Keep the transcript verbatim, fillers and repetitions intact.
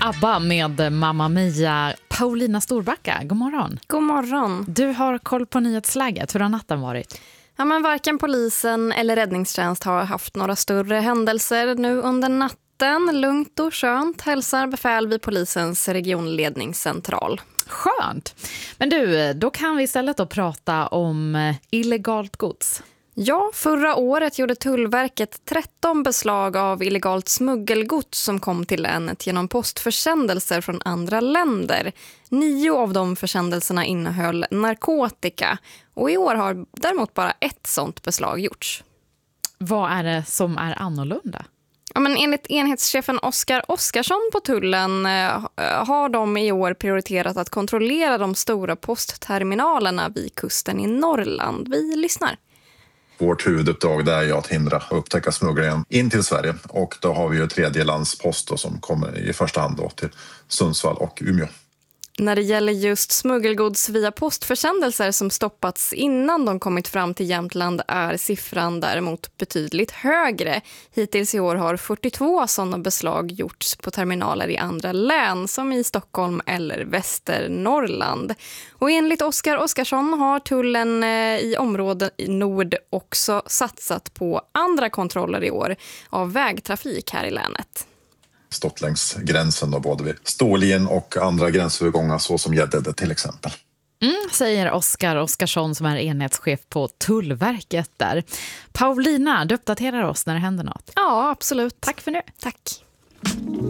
ABBA med Mamma Mia. Paulina Storbacka, god morgon. God morgon. Du har koll på nyhetsläget. Hur har natten varit? Ja, men varken polisen eller räddningstjänst har haft några större händelser nu under natten. Lugnt och skönt hälsar befäl vid polisens regionledningscentral. Skönt. Men du, då kan vi istället då prata om illegalt gods. Ja, förra året gjorde Tullverket tretton beslag av illegalt smuggelgods som kom till länet genom postförsändelser från andra länder. Nio av de försändelserna innehöll narkotika och i år har däremot bara ett sånt beslag gjorts. Vad är det som är annorlunda? Ja, men enligt enhetschefen Oskar Oskarsson på tullen eh, har de i år prioriterat att kontrollera de stora postterminalerna vid kusten i Norrland. Vi lyssnar. Vårt huvuduppdrag är ju att hindra och upptäcka smugglingen in till Sverige. Och då har vi ju tredjelandspost då, som kommer i första hand då till Sundsvall och Umeå. När det gäller just smuggelgods via postförsändelser som stoppats innan de kommit fram till Jämtland är siffran däremot betydligt högre. Hittills i år har fyrtiotvå sådana beslag gjorts på terminaler i andra län som i Stockholm eller Västernorrland. Och enligt Oskar Oskarsson har tullen i områden i nord också satsat på andra kontroller i år av vägtrafik här i länet. Stått längs gränsen då, både vid Storlien och andra gränsövergångar så som Gäddede till exempel. Mm, säger Oskar Oskarsson som är enhetschef på Tullverket där. Paulina, du uppdaterar oss när det händer något. Ja, absolut. Tack för nu. Tack.